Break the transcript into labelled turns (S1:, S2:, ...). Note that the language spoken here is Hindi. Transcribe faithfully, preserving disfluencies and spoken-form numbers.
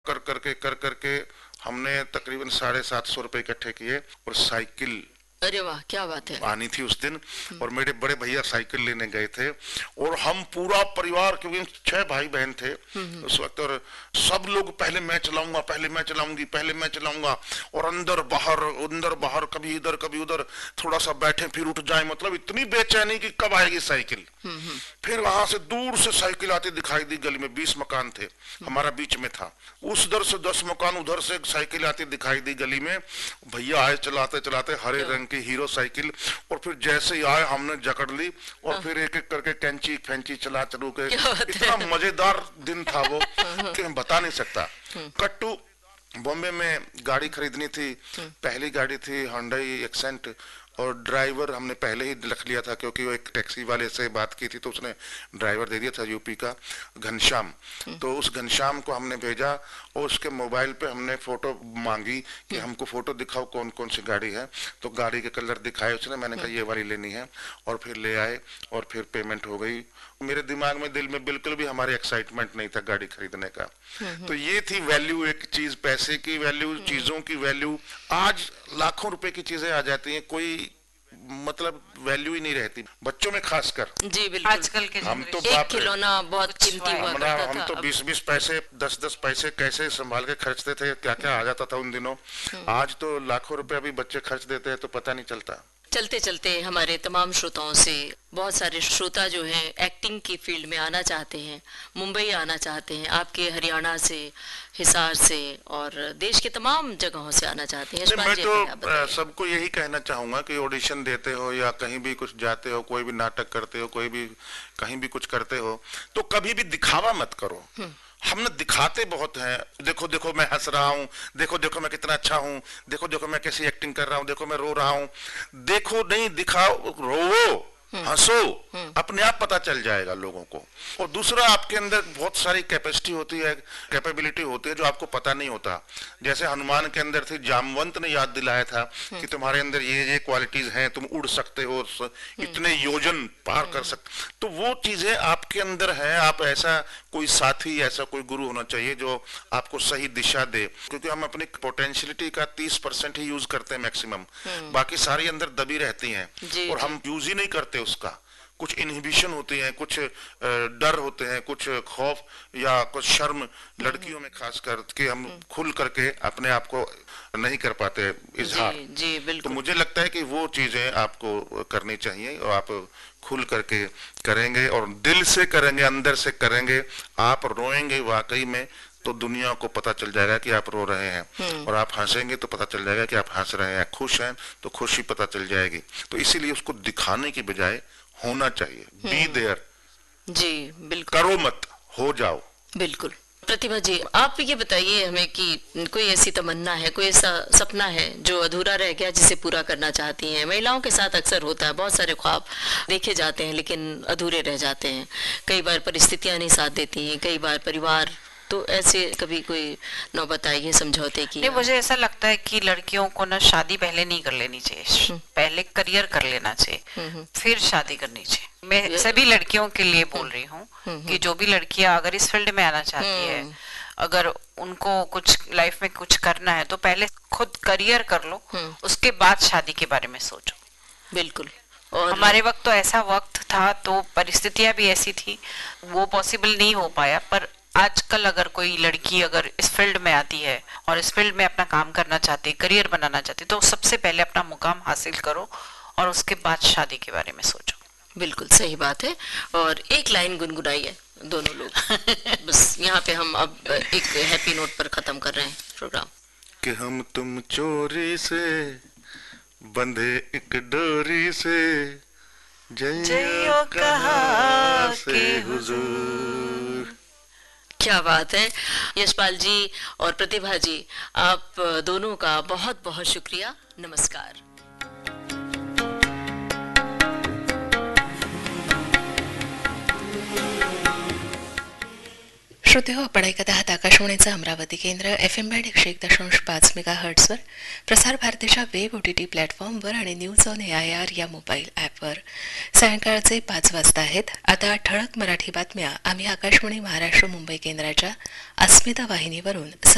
S1: कर करके कर करके हमने तकरीबन साढ़े सात सौ रुपए इकट्ठे किए और साइकिल
S2: अरे वाह, क्या बात है।
S1: आनी थी उस दिन। और मेरे बड़े भैया साइकिल लेने गए थे और हम पूरा परिवार, क्योंकि छह भाई बहन थे उस वक्त, और सब लोग पहले मैं चलाऊंगा, पहले मैं चलाऊंगी, पहले मैं चलाऊंगा, और अंदर बाहर अंदर बाहर, कभी इधर कभी उधर, थोड़ा सा बैठे फिर उठ जाए, मतलब इतनी बेचैनी कि कब आएगी साइकिल। फिर वहां से दूर से साइकिल आती दिखाई दी गली में, बीस मकान थे, हमारा बीच में था, उस दर से दस मकान उधर से साइकिल आती दिखाई दी गली में। भैया आए चलाते चलाते, हरे रंग की हीरो साइकिल, और फिर जैसे ही आए हमने जकड़ ली और हाँ। फिर एक एक करके कैंची फैंची चला चलू के, इतना मजेदार दिन था वो कि मैं बता नहीं सकता। कट्टू बॉम्बे में गाड़ी खरीदनी थी, पहली गाड़ी थी हुंडई एक्सेंट, और ड्राइवर हमने पहले ही रख लिया था क्योंकि वो एक टैक्सी वाले से बात की थी तो उसने ड्राइवर दे दिया था, यूपी का घनश्याम। तो उस घनश्याम को हमने भेजा और उसके मोबाइल पे हमने फोटो मांगी कि हमको फोटो दिखाओ कौन कौन सी गाड़ी है। तो गाड़ी के कलर दिखाए उसने, मैंने कहा ये वाली लेनी है, और फिर ले आए और फिर पेमेंट हो गई। मेरे दिमाग में, दिल में बिल्कुल भी हमारे एक्साइटमेंट नहीं था गाड़ी खरीदने का। तो ये थी वैल्यू, एक चीज, पैसे की वैल्यू, चीजों की वैल्यू। आज लाखों रुपए की चीजें आ जाती हैं, कोई मतलब वैल्यू ही नहीं रहती, बच्चों में खासकर।
S2: जी बिल्कुल।
S3: आजकल के
S1: हम तो
S2: एक खिलौना बहुत कीमती हुआ करता था।
S1: हम तो बीस बीस पैसे, दस दस पैसे कैसे संभाल के खर्चते थे, क्या क्या आ जाता था उन दिनों। आज तो लाखों रुपए भी बच्चे खर्च देते हैं तो पता नहीं चलता।
S2: चलते चलते हमारे तमाम श्रोताओं से, बहुत सारे श्रोता जो हैं एक्टिंग की फील्ड में आना चाहते हैं, मुंबई आना चाहते हैं, आपके हरियाणा से, हिसार से और देश के तमाम जगहों से आना चाहते हैं।
S1: मैं तो सबको यही कहना चाहूंगा कि ऑडिशन देते हो या कहीं भी कुछ जाते हो, कोई भी नाटक करते हो, कोई भी कहीं भी कुछ करते हो, तो कभी भी दिखावा मत करो। हमने दिखाते बहुत हैं, देखो देखो मैं हंस रहा हूँ, देखो देखो मैं कितना अच्छा हूँ, देखो देखो मैं कैसी एक्टिंग कर रहा हूँ, देखो मैं रो रहा हूँ। देखो नहीं, दिखाओ, रोवो, हंसो, अपने आप पता चल जाएगा लोगों को। और दूसरा, आपके अंदर बहुत सारी कैपेसिटी होती है, कैपेबिलिटी होती है जो आपको पता नहीं होता। जैसे हनुमान के अंदर थी, जामवंत ने याद दिलाया था कि तुम्हारे अंदर ये ये क्वालिटीज हैं, तुम उड़ सकते हो, इतने योजन पार कर सकते, तो वो चीजें आपके अंदर है। आप ऐसा कोई साथी, ऐसा कोई गुरु होना चाहिए जो आपको सही दिशा दे, क्योंकि हम अपनी पोटेंशियलिटी का तीस परसेंट ही यूज करते हैं मैक्सिमम, बाकी सारी अंदर दबी रहती हैं और हम यूज ही नहीं करते उसका। कुछ इनहिबिशन होती है, कुछ डर होते हैं, कुछ खौफ या कुछ शर्म, लड़कियों में खास कर के हम खुल करके अपने आप को नहीं कर पाते इजहार।
S2: जी, जी, बिल्कुल।
S1: तो मुझे लगता है कि वो चीजें आपको करनी चाहिए और आप खुल करके करेंगे और दिल से करेंगे, अंदर से करेंगे, आप रोएंगे वाकई में तो दुनिया को पता चल जाएगा कि आप रो रहे हैं, और आप हंसेंगे तो पता चल जाएगा कि आप हंस रहे हैं, खुश हैं तो खुशी पता चल जाएगी। तो इसीलिए उसको दिखाने की बजाय होना चाहिए, बी देयर।
S2: जी बिल्कुल,
S1: करो मत, हो जाओ।
S2: बिल्कुल। प्रतिभा जी, आप ये बताइए हमें कि कोई ऐसी तमन्ना है, कोई ऐसा सपना है जो अधूरा रह गया जिसे पूरा करना चाहती हैं? महिलाओं के साथ अक्सर होता है, बहुत सारे ख्वाब देखे जाते हैं लेकिन अधूरे रह जाते हैं। कई बार परिस्थितियां नहीं साथ देती हैं, कई बार परिवार, तो ऐसे कभी कोई नौबत आई है समझौते की?
S3: नहीं, मुझे ऐसा लगता है कि लड़कियों को ना शादी पहले नहीं कर लेनी चाहिए, पहले करियर कर लेना चाहिए, फिर शादी करनी चाहिए। मैं सभी लड़कियों के लिए बोल रही हूँ कि जो भी लड़कियां अगर इस फील्ड में आना चाहती है, अगर उनको कुछ लाइफ में कुछ करना है तो पहले खुद करियर कर लो, उसके बाद शादी के बारे में सोचो।
S2: बिल्कुल।
S3: और हमारे वक्त तो ऐसा वक्त था, तो परिस्थितियां भी ऐसी थी, वो पॉसिबल नहीं हो पाया। पर आजकल अगर कोई लड़की अगर इस फील्ड में आती है और इस फील्ड में अपना काम करना चाहती है, करियर बनाना चाहती है, तो सबसे पहले अपना मुकाम हासिल करो और उसके बाद शादी के बारे में सोचो।
S2: बिल्कुल सही बात है। और एक लाइन गुनगुनाइए दोनों लोग। बस यहाँ पे हम अब एक हैप्पी नोट पर खत्म कर रहे हैं प्रोग्राम।
S1: कि हम तुम चोरी से बंधे एक डोरी से, जइयो कहाँ से हुजूर।
S2: क्या बात है। यशपाल जी और प्रतिभा जी, आप दोनों का बहुत बहुत शुक्रिया। नमस्कार।
S4: श्रोते हो, आपण ऐकत आहात आकाशवाणीचं अमरावती केंद्र एफ एम बँड एकशे एक दशांश पाच मेगा हर्ट्सवर, प्रसार भारतीच्या वेब ओटीटी प्लॅटफॉर्मवर आणि news on A I R या मोबाईल ॲपवर। सायंकाळचे पाच वाजता आहेत। आता ठळक मराठी बातम्या आम्ही आकाशवाणी महाराष्ट्र मुंबई केंद्राच्या अस्मिता वाहिनीवरून